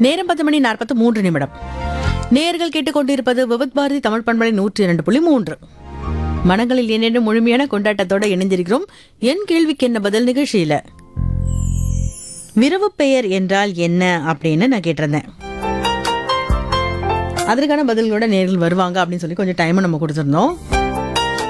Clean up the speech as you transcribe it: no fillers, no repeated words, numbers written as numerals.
நேரம் 10:43. நேயர்கள் கேட்டுக்கொண்டிருப்பது விவித் பாரதி தமிழ் பண்பலை 102.3. மனங்களில் என்னென்ன முழுமையான கொண்டாட்டத்தோட இணைந்திருக்கிறோம். என் கேள்விக்கு என்ன பதில் நிகழ்ச்சியில விரவு பெயர் என்றால் என்ன அப்படின்னு நான் கேட்டிருந்தேன். அதற்கான பதில்களோட நேர்கள் வருவாங்க அப்படின்னு சொல்லி கொஞ்சம் டைம் நம்ம கொடுத்துருந்தோம்.